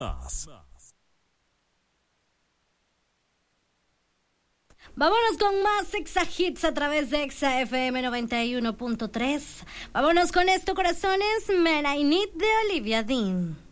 Vámonos con más Exa Hits a través de Exa FM 91.3. Vámonos con esto, corazones. Man I Need de Olivia Dean.